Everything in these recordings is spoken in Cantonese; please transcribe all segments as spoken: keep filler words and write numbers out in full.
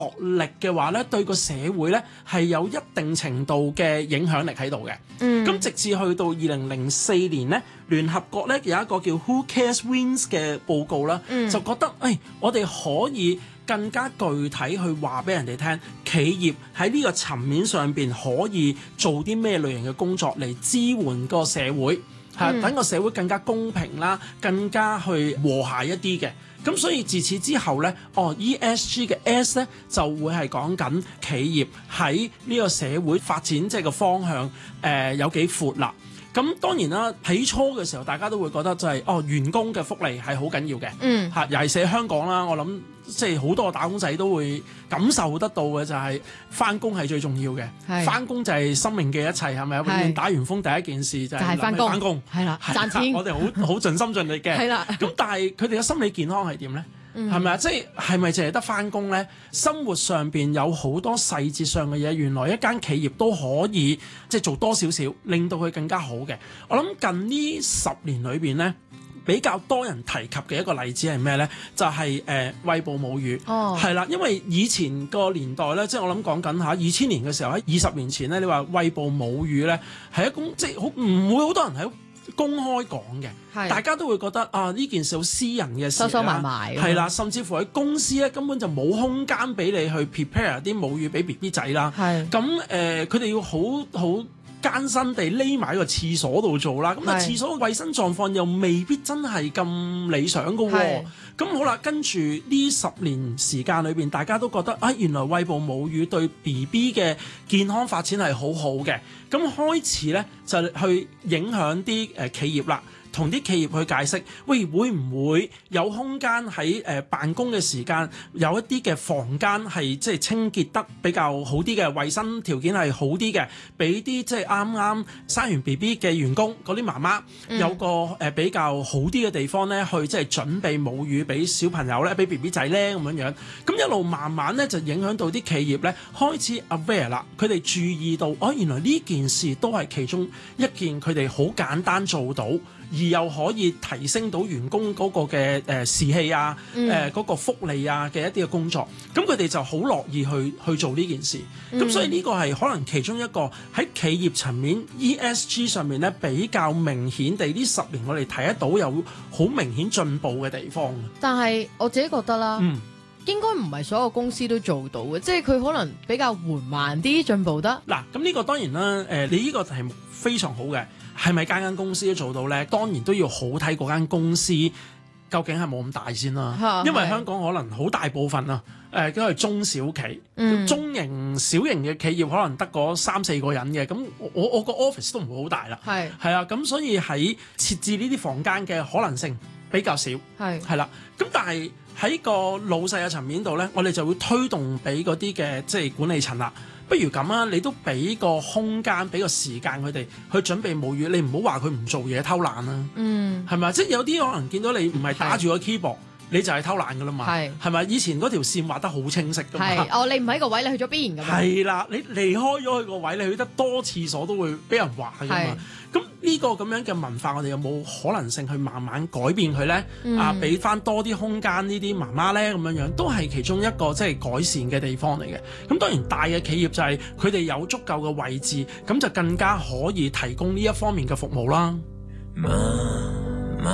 學歷嘅話咧，對個社會咧係有一定程度嘅影響力喺度嘅。 嗯， 咁直至去到二零零四年咧，聯合國咧有一個叫 Who Cares Wins 嘅報告啦， 嗯、 就覺得誒、哎，我哋可以更加具體去話俾人哋聽，企業喺呢個層面上邊可以做啲咩類型嘅工作嚟支援個社會，係等個社會更加公平啦，更加去和諧一啲嘅。咁所以自此之後咧，哦 E S G 嘅 S 咧就會係講緊企業喺呢個社會發展即係個方向，誒、呃、有幾闊啦。咁當然啦，起初嘅時候大家都會覺得就係、是、哦員工嘅福利係好緊要嘅， 嗯嚇，尤其是香港啦，我諗即係好多打工仔都會感受得到嘅就係返工係最重要嘅，返工就係生命嘅一切，係咪？永遠打完風第一件事就係返工，返工係啦，賺錢， 我哋好好盡心盡力嘅，係啦。咁但係佢哋嘅心理健康係點咧？係咪啊？即係係咪淨係得返工咧？生活上邊有好多細節上嘅嘢，原來一間企業都可以即係做多少少，令到佢更加好嘅。我諗近呢十年裏邊咧，比較多人提及嘅一個例子係咩咧？就係、是、誒、呃、餵哺母乳， 哦， 係啦，因為以前個年代咧，即係我諗講緊嚇二千年嘅時候，喺二十年前咧，你話餵哺母乳咧係一種即係好唔會好多人喺公開講嘅，大家都會覺得啊呢件事好私人嘅事， 收收埋埋， 係啦，甚至乎喺公司咧根本就冇空間俾你去 prepare 啲母乳俾 B B 仔啦。係咁誒，佢哋要好好艱辛地匿埋喺個廁所度做啦。咁啊，廁所嘅衞生狀況又未必真係咁理想㗎喎。咁好啦，跟住呢十年時間裏邊，大家都覺得啊，原來餵哺母乳對 B B 嘅健康發展係好好嘅。咁開始咧就去影響啲誒企業啦，同啲企業去解釋，喂，會唔會有空間喺誒、呃、辦公嘅時間有一啲嘅房間係即係清潔得比較好啲嘅，衞生條件係好啲嘅，俾啲即係啱啱生完 B B 嘅員工嗰啲媽媽、嗯、有個誒、呃、比較好啲嘅地方咧，去即係準備母乳俾小朋友咧，俾 B B 仔咧咁樣樣，咁一路慢慢咧就影響到啲企業咧開始 aware 啦，佢哋注意到哦，原來呢件事都係其中一件佢哋好簡單做到，而又可以提升到員工嗰個嘅誒士氣啊，誒嗰、嗯呃嗰個福利啊嘅一啲嘅工作，咁佢哋就好樂意去去做呢件事。咁、嗯、所以呢個係可能其中一個喺企業層面 E S G 上面咧比較明顯地呢十年我哋睇得到有好明顯進步嘅地方。 但係我自己覺得啦， 嗯， 應該唔係所有公司都做到嘅，即係佢可能比較緩慢啲進步得。 嗱，咁呢個當然啦，誒、呃，你呢個題目非常好嘅。係咪間間公司都做到呢？當然都要好睇嗰間公司究竟係冇咁大先啦。因為香港可能好大部分啊，誒、呃、都係中小企、嗯、中型、小型嘅企業可能得嗰三四個人嘅。咁我我個 office 都唔會好大啦。係係啊，咁所以喺設置呢啲房間嘅可能性比較少。係係啦，咁但係喺個老細嘅層面度呢，我哋就會推動俾嗰啲嘅即係管理層啦。不如咁啊，你都俾個空間，俾個時間佢哋去準備母乳，你唔好話佢唔做嘢偷懶啦。嗯，係咪？即係有啲可能見到你唔係打住個 keyboard，你就係偷懶噶啦嘛。係係咪？以前嗰條線畫得好清晰噶嘛。係哦，你唔喺個位，你去咗邊咁？係啦，你離開咗佢個位，你去得多廁所都會俾人話噶嘛。咁呢個咁樣嘅文化，我哋有冇可能性去慢慢改變佢咧？嗯、啊，俾翻多啲空間呢啲媽媽咧，咁樣樣都係其中一個即係改善嘅地方嚟嘅。咁當然大嘅企業就係佢哋有足夠嘅位置，咁就更加可以提供呢一方面嘅服務啦。媽媽，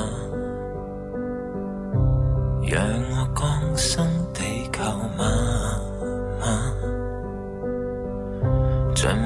讓我降生地球媽媽。